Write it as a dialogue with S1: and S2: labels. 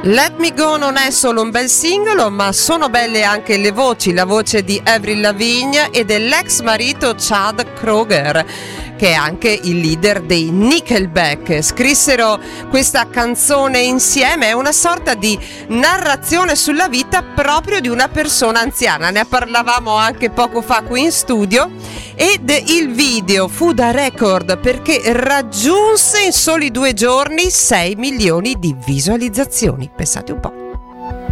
S1: Let Me Go non è solo un bel singolo, ma sono belle anche le voci, la voce di Avril Lavigne e dell'ex marito Chad Kroeger, che è anche il leader dei Nickelback. Scrissero questa canzone insieme, è una sorta di narrazione sulla vita proprio di una persona anziana. Ne parlavamo anche poco fa qui in studio, ed il video fu da record perché raggiunse in soli 2 giorni 6 milioni di visualizzazioni. Pensate un po'.